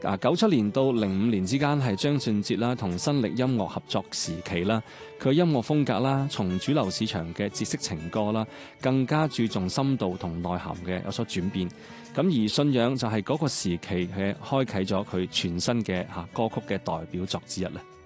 97年到05年之間係張信哲啦同新力音樂合作時期啦，佢音樂風格啦，從主流市場嘅節色情歌啦，更加注重深度同內涵嘅有所轉變。咁而信仰就係嗰個時期係開啟咗佢全新嘅歌曲嘅代表作之一啦。